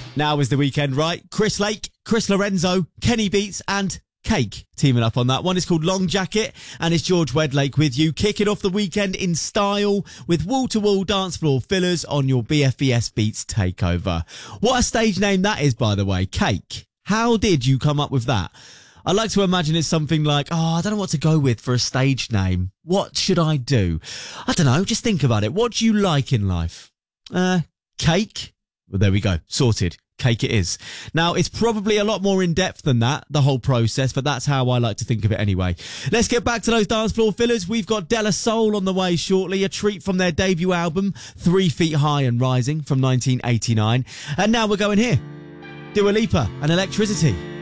Now is the weekend, right? Chris Lake, Chris Lorenzo, Kenny Beats and Cake teaming up on that one. It's called Long Jacket and it's George Wedlake with you, kicking off the weekend in style with wall-to-wall dance floor fillers on your BFBS Beats takeover. What a stage name that is, by the way. Cake. How did you come up with that? I like to imagine it's something like, I don't know what to go with for a stage name. What should I do? I don't know. Just think about it. What do you like in life? Cake? Well, there we go. Sorted. Cake it is. Now, it's probably a lot more in-depth than that, the whole process, but that's how I like to think of it anyway. Let's get back to those dance floor fillers. We've got De La Soul on the way shortly, a treat from their debut album, 3 Feet High and Rising from 1989. And now we're going here. Dua Lipa and Electricity.